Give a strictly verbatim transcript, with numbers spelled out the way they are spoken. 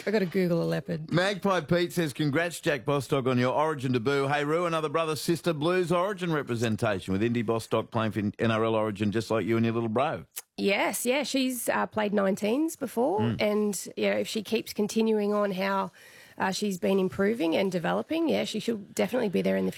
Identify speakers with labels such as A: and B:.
A: I got to Google a leopard.
B: Magpie Pete says, congrats, Jack Bostock, on your Origin debut. Hey, Roo, another brother-sister Blues Origin representation with Indy Bostock playing for N R L Origin just like you and your little bro.
A: Yes, yeah, she's uh, played nineteens before, mm. and yeah, if she keeps continuing on how uh, she's been improving and developing, yeah, she should definitely be there in the future.